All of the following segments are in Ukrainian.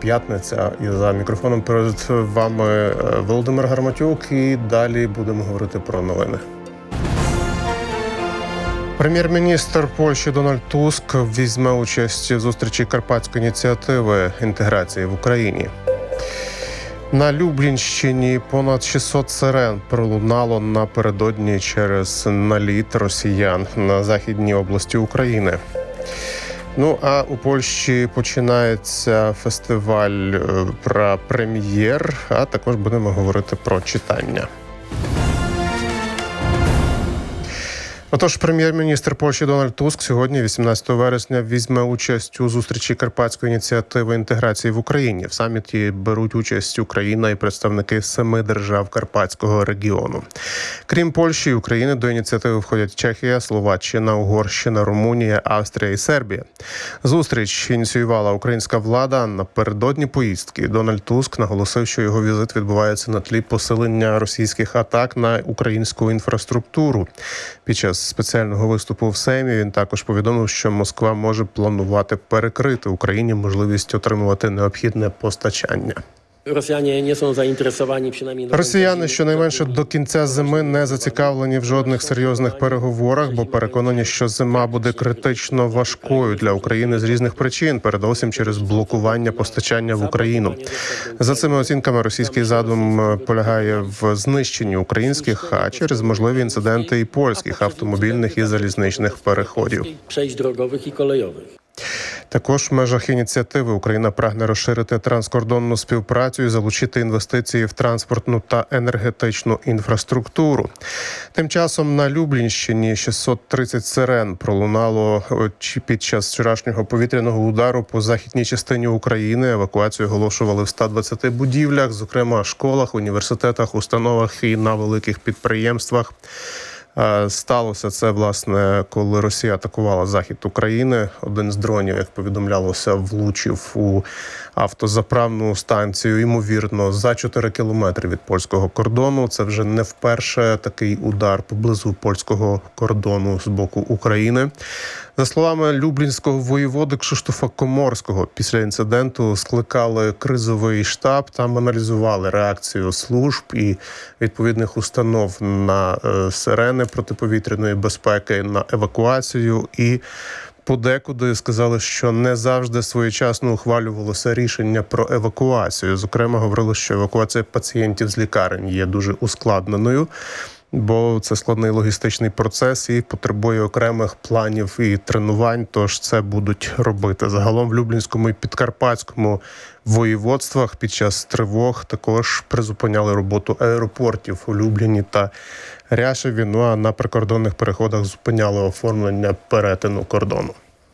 п'ятниця. І за мікрофоном перед вами Володимир Гарматюк. І далі будемо говорити про новини. Прем'єр-міністр Польщі Дональд Туск візьме участь у зустрічі Карпатської ініціативи інтеграції в Україні. На Люблінщині понад 600 сирен пролунало напередодні через наліт росіян на західній області України. Ну, а у Польщі починається фестиваль про прем'єр, а також будемо говорити про читання. Отож, прем'єр-міністр Польщі Дональд Туск сьогодні, 18 вересня, візьме участь у зустрічі Карпатської ініціативи інтеграції в Україні. В саміті беруть участь Україна і представники 7 держав Карпатського регіону. Крім Польщі і України, до ініціативи входять Чехія, Словаччина, Угорщина, Румунія, Австрія і Сербія. Зустріч ініціювала українська влада. Напередодні поїздки Дональд Туск наголосив, що його візит відбувається на тлі посилення російських атак на українську інфраструктуру. Під час спеціального виступу в Сеймі він також повідомив, що Москва може планувати перекрити Україні можливість отримувати необхідне постачання. Росіяни щонайменше до кінця зими не зацікавлені в жодних серйозних переговорах, бо переконані, що зима буде критично важкою для України з різних причин, передусім через блокування постачання в Україну. За цими оцінками, російський задум полягає в знищенні українських, а через можливі інциденти і польських автомобільних і залізничних переходів. Також в межах ініціативи Україна прагне розширити транскордонну співпрацю і залучити інвестиції в транспортну та енергетичну інфраструктуру. Тим часом на Люблінщині 630 сирен пролунало під час вчорашнього повітряного удару по західній частині України. Евакуацію оголошували в 120 будівлях, зокрема школах, університетах, установах і на великих підприємствах. Сталося це, власне, коли Росія атакувала захід України. Один з дронів, як повідомлялося, влучив у автозаправну станцію, ймовірно, за 4 кілометри від польського кордону. Це вже не вперше такий удар поблизу польського кордону з боку України. За словами люблінського воєводи Кшиштофа Коморського, після інциденту скликали кризовий штаб, там аналізували реакцію служб і відповідних установ на сирени протиповітряної безпеки, на евакуацію і подекуди сказали, що не завжди своєчасно ухвалювалося рішення про евакуацію. Зокрема, говорили, що евакуація пацієнтів з лікарень є дуже ускладненою, бо це складний логістичний процес і потребує окремих планів і тренувань, тож це будуть робити. Загалом в Люблінському і Підкарпатському воєводствах під час тривог також призупиняли роботу аеропортів у Любліні та Ряшеві, ну а на прикордонних переходах зупиняли оформлення перетину кордону.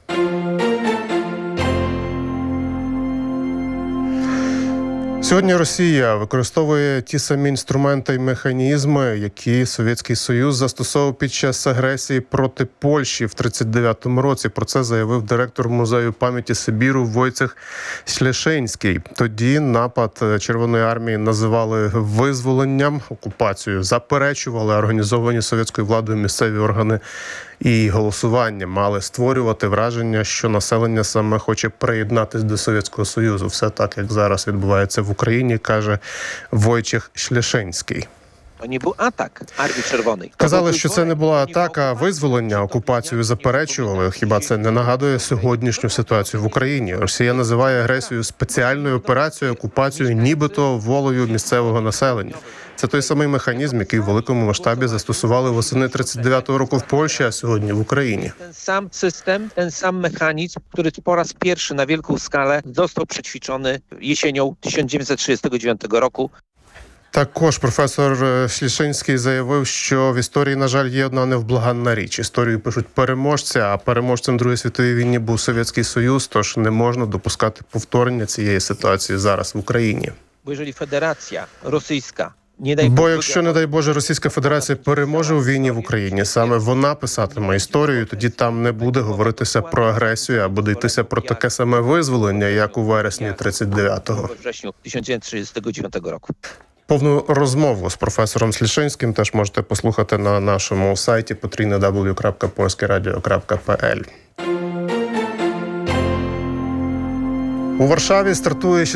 Сьогодні Росія використовує ті самі інструменти і механізми, які Совєтський Союз застосовував під час агресії проти Польщі в 1939 році. Про це заявив директор Музею пам'яті Сибіру Войцех Шлешенський. Тоді напад Червоної армії називали визволенням, окупацією заперечували організовані совєтською владою місцеві органи і голосування мали створювати враження, що населення саме хоче приєднатись до Совєтського Союзу. Все так, як зараз відбувається в Україні, каже Войцех Шлешенський. Не був атак армії Червоної. Казали, що це не була атака, а визволення. Окупацію заперечували. Хіба це не нагадує сьогоднішню ситуацію в Україні? Росія називає агресію спеціальною операцією, окупацією, нібито волею місцевого населення. Це той самий механізм, який в великому масштабі застосували восени 1939 року в Польщі, а сьогодні в Україні. Ten sam system, ten sam mechanizm, który po raz pierwszy na wielką skalę został przećwiczony jesienią 1939 roku. Також професор Шлешенський заявив, що в історії, на жаль, є одна невблаганна річ. Історію пишуть переможці, а переможцем Другої світової війни був Совєтський Союз, тож не можна допускати повторення цієї ситуації зараз в Україні. Бо якщо Федерація Російська Бо якщо, не дай Боже, Російська Федерація переможе у війні в Україні, саме вона писатиме історію, тоді там не буде говоритися про агресію, а буде йтися про таке саме визволення, як у вересні 1939-го. Повну розмову з професором Шлешенським теж можете послухати на нашому сайті www.polskieradio.pl. У Варшаві стартує